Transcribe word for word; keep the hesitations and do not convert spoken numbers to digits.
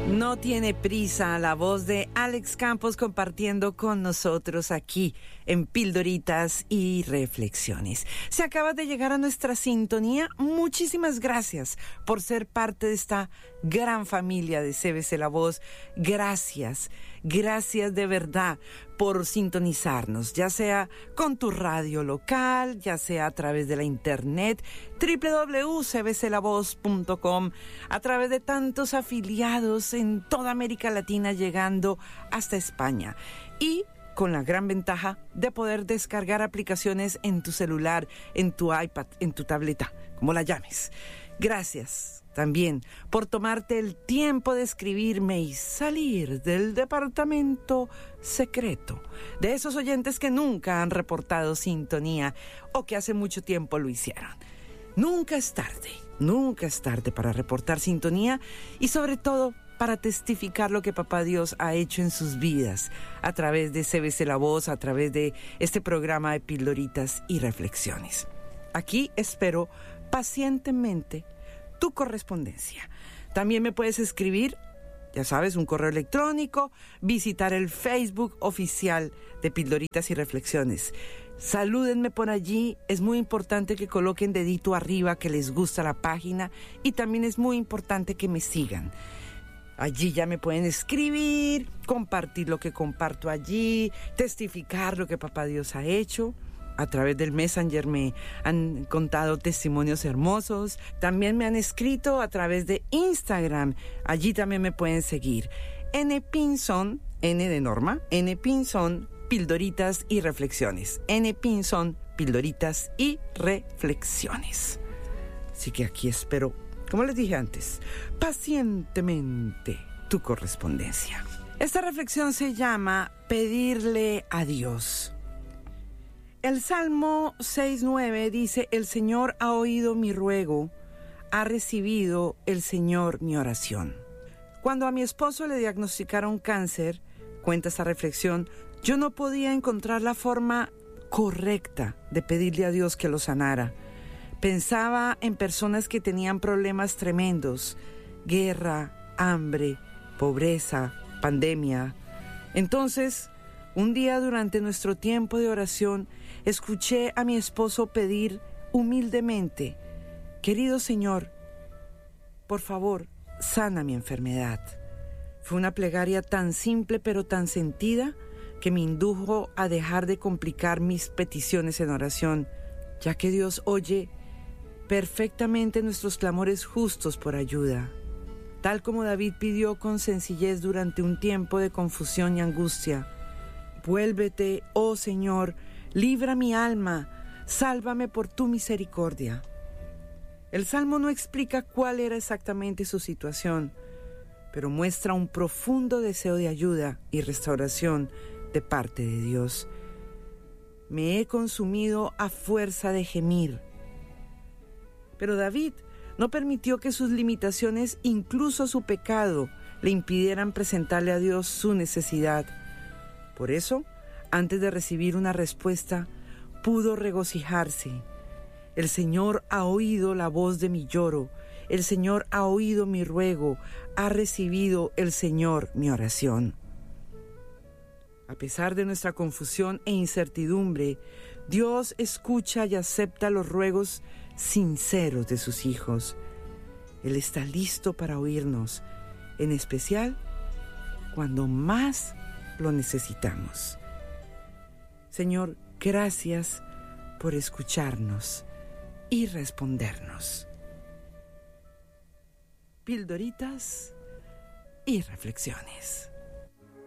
No tiene prisa, la voz de Alex Campos compartiendo con nosotros aquí en Pildoritas y Reflexiones. Si acabas de llegar a nuestra sintonía, muchísimas gracias por ser parte de esta gran familia de C B C La Voz. Gracias, gracias de verdad por sintonizarnos, ya sea con tu radio local, ya sea a través de la internet, doble u doble u doble u punto c b c la voz punto com, a través de tantos afiliados en toda América Latina llegando hasta España, y con la gran ventaja de poder descargar aplicaciones en tu celular, en tu iPad, en tu tableta, como la llames. Gracias también por tomarte el tiempo de escribirme y salir del departamento secreto de esos oyentes que nunca han reportado sintonía o que hace mucho tiempo lo hicieron. Nunca es tarde, nunca es tarde para reportar sintonía y sobre todo para testificar lo que Papá Dios ha hecho en sus vidas a través de C B C La Voz, a través de este programa de Pildoritas y Reflexiones. Aquí espero pacientemente tu correspondencia. También me puedes escribir, ya sabes, un correo electrónico, visitar el Facebook oficial de Pildoritas y Reflexiones. Salúdenme por allí, es muy importante que coloquen dedito arriba que les gusta la página y también es muy importante que me sigan. Allí ya me pueden escribir, compartir lo que comparto allí, testificar lo que Papá Dios ha hecho. A través del Messenger me han contado testimonios hermosos. También me han escrito a través de Instagram. Allí también me pueden seguir. N Pinzón, N de Norma, N Pinzón, Pildoritas y Reflexiones. N Pinzón, Pildoritas y Reflexiones. Así que aquí espero, como les dije antes, pacientemente tu correspondencia. Esta reflexión se llama Pedirle a Dios. El Salmo seis nueve dice: el Señor ha oído mi ruego, ha recibido el Señor mi oración. Cuando a mi esposo le diagnosticaron cáncer, cuenta esta reflexión, yo no podía encontrar la forma correcta de pedirle a Dios que lo sanara. Pensaba en personas que tenían problemas tremendos, guerra, hambre, pobreza, pandemia. Entonces, un día durante nuestro tiempo de oración, escuché a mi esposo pedir humildemente: querido Señor, por favor, sana mi enfermedad. Fue una plegaria tan simple pero tan sentida que me indujo a dejar de complicar mis peticiones en oración, ya que Dios oye perfectamente nuestros clamores justos por ayuda. Tal como David pidió con sencillez durante un tiempo de confusión y angustia: vuélvete, oh Señor, libra mi alma, sálvame por tu misericordia. El Salmo no explica cuál era exactamente su situación, pero muestra un profundo deseo de ayuda y restauración de parte de Dios. Me he consumido a fuerza de gemir. Pero David no permitió que sus limitaciones, incluso su pecado, le impidieran presentarle a Dios su necesidad. Por eso, antes de recibir una respuesta, pudo regocijarse. El Señor ha oído la voz de mi lloro, el Señor ha oído mi ruego, ha recibido el Señor mi oración. A pesar de nuestra confusión e incertidumbre, Dios escucha y acepta los ruegos sinceros de sus hijos. Él está listo para oírnos, en especial cuando más lo necesitamos. Señor, gracias por escucharnos y respondernos. Pildoritas y Reflexiones.